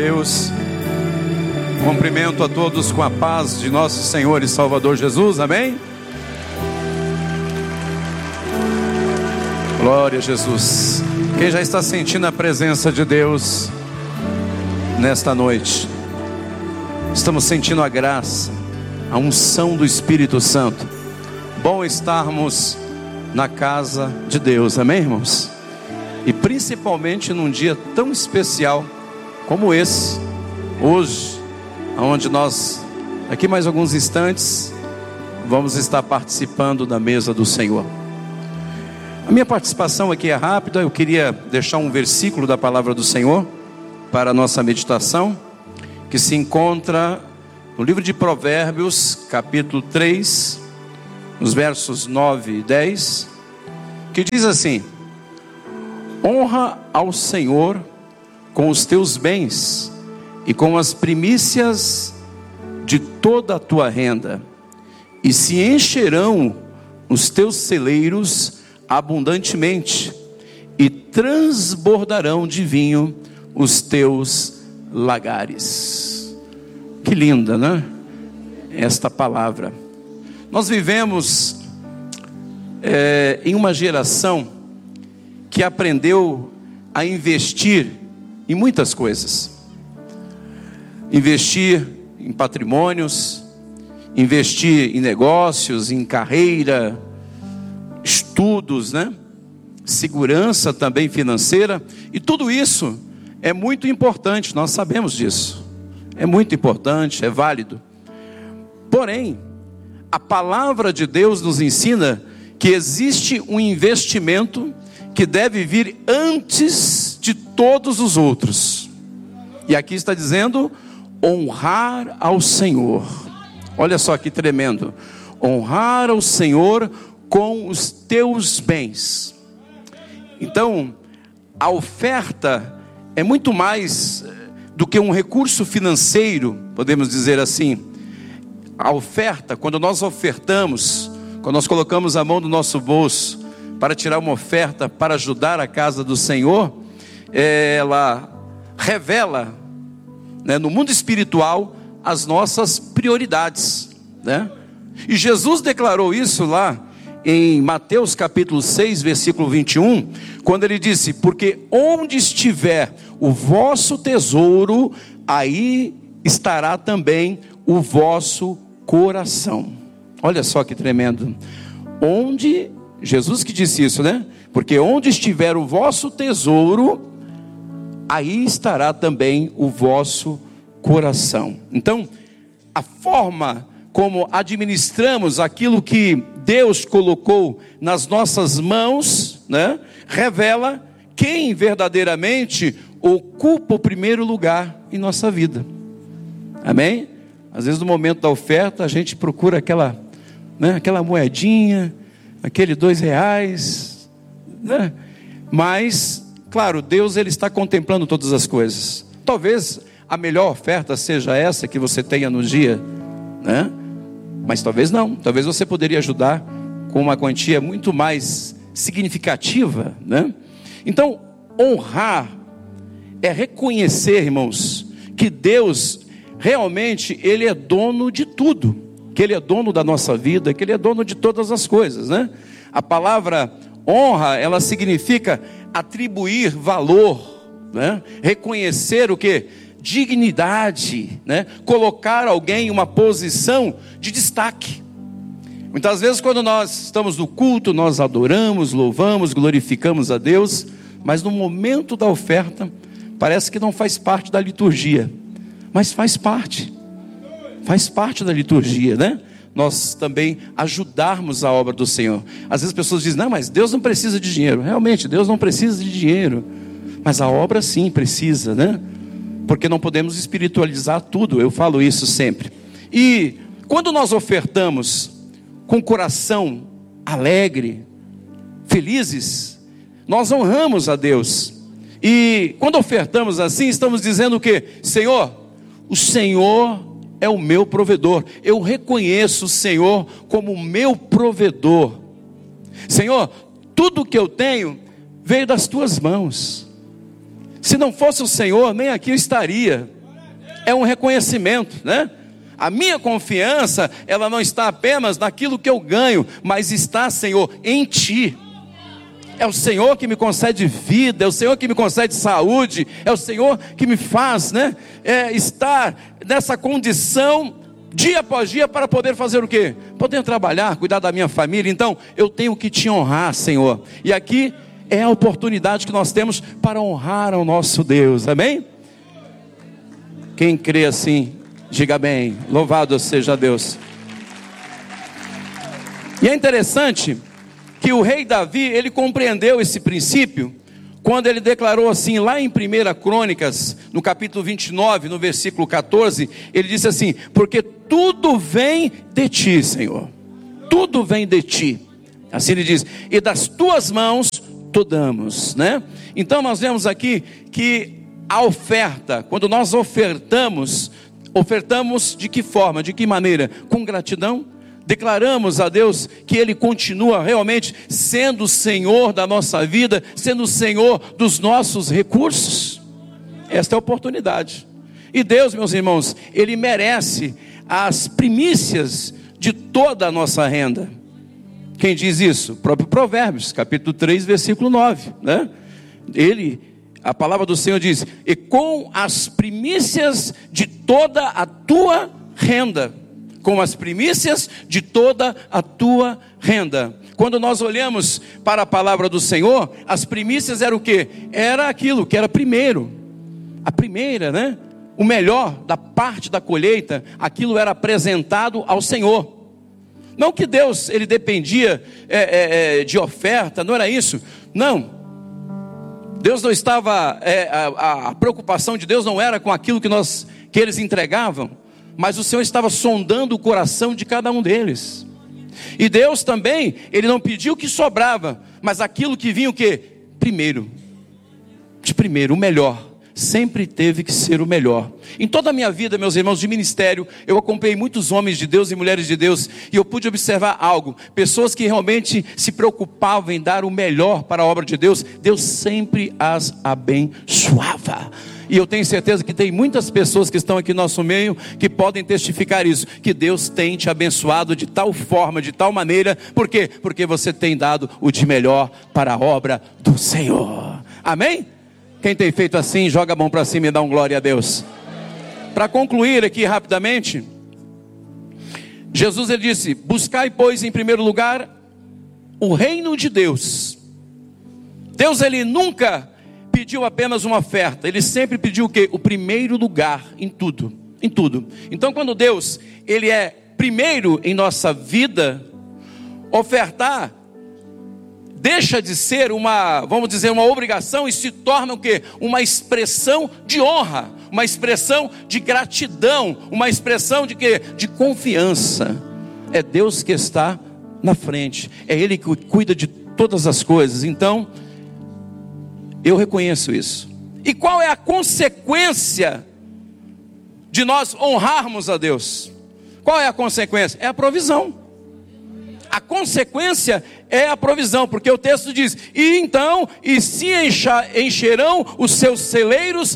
Deus. Cumprimento a todos com a paz de nosso Senhor e Salvador Jesus, amém? Glória a Jesus. Quem já está sentindo a presença de Deus nesta noite? Estamos sentindo a graça, a unção do Espírito Santo. Bom estarmos na casa de Deus, amém, irmãos? E principalmente num dia tão especial como esse, hoje, onde nós, daqui mais alguns instantes, vamos estar participando da mesa do Senhor. A minha participação aqui é rápida. Eu queria deixar um versículo da palavra do Senhor para a nossa meditação, que se encontra no livro de Provérbios, capítulo 3, nos versos 9 e 10, que diz assim: honra ao Senhor com os teus bens e com as primícias de toda a tua renda, e se encherão os teus celeiros abundantemente, e transbordarão de vinho os teus lagares. Que linda, né? Esta palavra. Nós vivemos em uma geração que aprendeu a investir em muitas coisas. Investir em patrimônios, investir em negócios, em carreira, estudos, né? Segurança também financeira. E tudo isso é muito importante, nós sabemos disso. É muito importante, é válido. Porém, a palavra de Deus nos ensina que existe um investimento que deve vir antes de todos os outros. E aqui está dizendo: honrar ao Senhor. Olha só que tremendo. Honrar ao Senhor com os teus bens. Então, a oferta é muito mais do que um recurso financeiro, podemos dizer assim. A oferta, quando nós ofertamos, quando nós colocamos a mão no nosso bolso para tirar uma oferta para ajudar a casa do Senhor, ela revela, né, no mundo espiritual, as nossas prioridades, né? E Jesus declarou isso lá em Mateus capítulo 6, versículo 21, quando ele disse: porque onde estiver o vosso tesouro, aí estará também o vosso coração. Olha só que tremendo. Onde, Jesus que disse isso, né? Porque onde estiver o vosso tesouro, aí estará também o vosso coração. Então, a forma como administramos aquilo que Deus colocou nas nossas mãos, né, revela quem verdadeiramente ocupa o primeiro lugar em nossa vida. Amém? Às vezes no momento da oferta a gente procura aquela, né, aquela moedinha, aquele R$2, né? Mas, claro, Deus, ele está contemplando todas as coisas. Talvez a melhor oferta seja essa que você tenha no dia, né? Mas talvez não. Talvez você poderia ajudar com uma quantia muito mais significativa, né? Então, honrar é reconhecer, irmãos, que Deus realmente, ele é dono de tudo, que ele é dono da nossa vida, que ele é dono de todas as coisas, né? A palavra honra, ela significa atribuir valor, né? Reconhecer o quê? Dignidade, né? Colocar alguém em uma posição de destaque. Muitas vezes quando nós estamos no culto, nós adoramos, louvamos, glorificamos a Deus, mas no momento da oferta, parece que não faz parte da liturgia, mas faz parte da liturgia, né? Nós também ajudarmos a obra do Senhor. Às vezes as pessoas dizem: não, mas Deus não precisa de dinheiro. Realmente, Deus não precisa de dinheiro, mas a obra sim precisa, né? Porque não podemos espiritualizar tudo, eu falo isso sempre. E quando nós ofertamos com o coração alegre, felizes, nós honramos a Deus. E quando ofertamos assim, estamos dizendo o quê? Senhor, o Senhor é o meu provedor. Eu reconheço o Senhor como o meu provedor. Senhor, tudo que eu tenho veio das tuas mãos. Se não fosse o Senhor, nem aqui eu estaria. é um reconhecimento, né? A minha confiança, ela não está apenas naquilo que eu ganho, mas está, Senhor, em Ti. É o Senhor que me concede vida, é o Senhor que me concede saúde, é o Senhor que me faz, né? Estar nessa condição dia após dia para poder fazer o quê? Poder trabalhar, cuidar da minha família. Então, eu tenho que Te honrar, Senhor. E aqui é a oportunidade que nós temos para honrar ao nosso Deus, amém? Quem crê assim, diga bem, louvado seja Deus. E é interessante que o rei Davi, ele compreendeu esse princípio, quando ele declarou assim, lá em 1 Crônicas, no capítulo 29, no versículo 14, ele disse assim: porque tudo vem de Ti, Senhor, tudo vem de Ti, assim ele diz, e das Tuas mãos Te damos, né? Então nós vemos aqui que a oferta, quando nós ofertamos de que forma, de que maneira? Com gratidão. Declaramos a Deus que Ele continua realmente sendo o Senhor da nossa vida, sendo o Senhor dos nossos recursos. Esta é a oportunidade. E Deus, meus irmãos, Ele merece as primícias de toda a nossa renda. Quem diz isso? O próprio Provérbios, capítulo 3, versículo 9, né? A palavra do Senhor diz: e com as primícias de toda a tua renda. Com as primícias de toda a tua renda. Quando nós olhamos para a palavra do Senhor, as primícias era o quê? Era aquilo que era primeiro. A primeira, né? O melhor da parte da colheita, aquilo era apresentado ao Senhor. Não que Deus, Ele dependia de oferta, não era isso. Não. Deus não estava, a preocupação de Deus não era com aquilo que eles entregavam, mas o Senhor estava sondando o coração de cada um deles. E Deus também, Ele não pediu o que sobrava, mas aquilo que vinha o quê? Primeiro, o melhor. Sempre teve que ser o melhor. Em toda a minha vida, meus irmãos, de ministério, eu acompanhei muitos homens de Deus e mulheres de Deus, e eu pude observar algo: pessoas que realmente se preocupavam em dar o melhor para a obra de Deus, Deus sempre as abençoava. E eu tenho certeza que tem muitas pessoas que estão aqui no nosso meio, que podem testificar isso, que Deus tem te abençoado de tal forma, de tal maneira. Por quê? Porque você tem dado o de melhor para a obra do Senhor. Amém? Quem tem feito assim, joga a mão para cima e dá um glória a Deus. Para concluir aqui rapidamente, Jesus, Ele disse: buscai, pois, em primeiro lugar o reino de Deus. Deus, Ele nunca pediu apenas uma oferta, Ele sempre pediu o quê? O primeiro lugar em tudo, em tudo. Então, quando Deus, Ele é primeiro em nossa vida, ofertar deixa de ser uma, vamos dizer, uma obrigação, e se torna o quê? Uma expressão de honra, uma expressão de gratidão, uma expressão de quê? De confiança. É Deus que está na frente, é Ele que cuida de todas as coisas. Então, eu reconheço isso. E qual é a consequência de nós honrarmos a Deus? Qual é a consequência? É a provisão. A consequência é a provisão, porque o texto diz: e se encherão os seus celeiros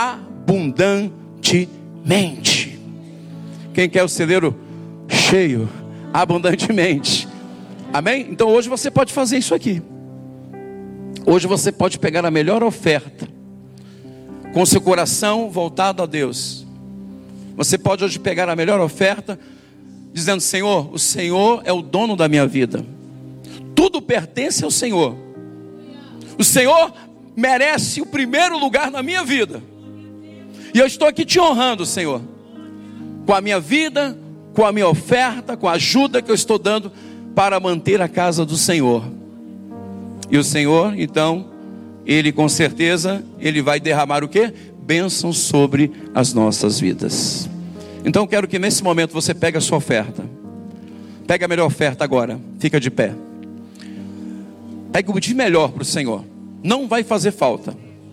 abundantemente. Quem quer o celeiro cheio, abundantemente? Amém? Então hoje você pode fazer isso aqui. Hoje você pode pegar a melhor oferta, com seu coração voltado a Deus. Você pode hoje pegar a melhor oferta, dizendo: Senhor, o Senhor é o dono da minha vida. Tudo pertence ao Senhor. O Senhor merece o primeiro lugar na minha vida. E eu estou aqui te honrando, Senhor, com a minha vida, com a minha oferta, com a ajuda que eu estou dando para manter a casa do Senhor. E o Senhor, então, Ele com certeza, Ele vai derramar o quê? Bênção sobre as nossas vidas. Então eu quero que nesse momento você pegue a sua oferta. Pega a melhor oferta agora. Fica de pé. Pega o de melhor para o Senhor. Não vai fazer falta.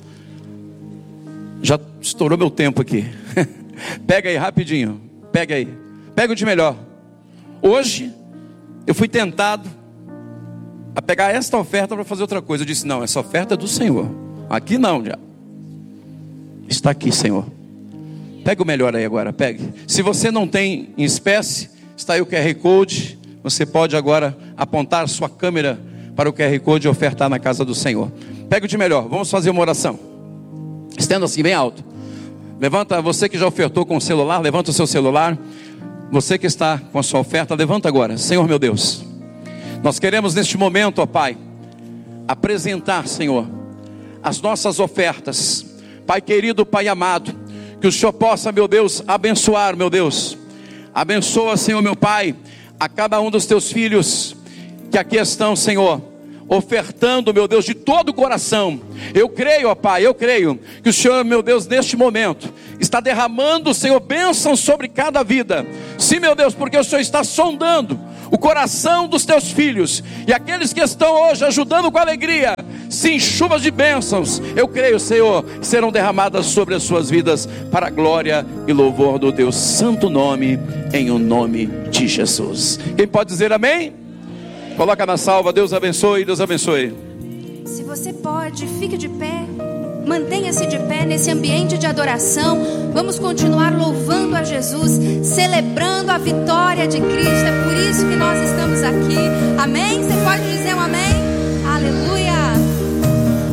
Já estourou meu tempo aqui. Pega aí rapidinho. Pega aí. Pega o de melhor. Hoje eu fui tentado a pegar esta oferta para fazer outra coisa. Eu disse: não, essa oferta é do Senhor. Aqui não, já. Está aqui, Senhor. Pega o melhor aí agora, pegue. Se você não tem em espécie, está aí o QR Code. Você pode agora apontar sua câmera para o QR Code e ofertar na casa do Senhor. Pega o de melhor, vamos fazer uma oração. Estenda assim bem alto. Levanta, você que já ofertou com o celular, levanta o seu celular. Você que está com a sua oferta, levanta agora. Senhor meu Deus, nós queremos neste momento, ó Pai, apresentar, Senhor, as nossas ofertas. Pai querido, Pai amado, que o Senhor possa, meu Deus, abençoar, meu Deus. Abençoa, Senhor meu Pai, a cada um dos teus filhos que aqui estão, Senhor, ofertando, meu Deus, de todo o coração. Eu creio, ó Pai, eu creio que o Senhor, meu Deus, neste momento está derramando, Senhor, bênção sobre cada vida. Sim, meu Deus, porque o Senhor está sondando o coração dos teus filhos, e aqueles que estão hoje ajudando com alegria, sim, chuvas de bênçãos, eu creio, Senhor, serão derramadas sobre as suas vidas, para a glória e louvor do teu santo nome, em o nome de Jesus. Quem pode dizer amém? Coloca na salva. Deus abençoe, Deus abençoe. Se você pode, fique de pé. Mantenha-se de pé nesse ambiente de adoração. Vamos continuar louvando a Jesus, celebrando a vitória de Cristo. É por isso que nós estamos aqui. Amém? Você pode dizer um amém?